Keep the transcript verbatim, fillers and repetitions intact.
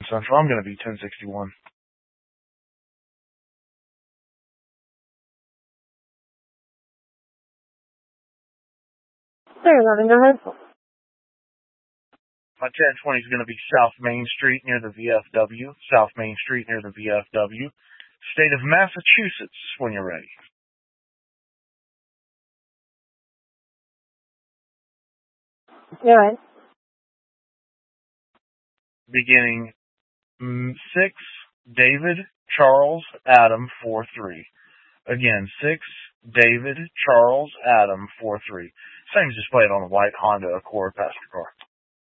Central. I'm going to be ten sixty-one. Hey, Robin, go ahead. My ten twenty is going to be South Main Street near the V F W. South Main Street near the V F W. State of Massachusetts, when you're ready. Go ahead. Beginning six, David, Charles, Adam, four three. Again, six, David, Charles, Adam, four three. Same as displayed on the white Honda Accord passenger car.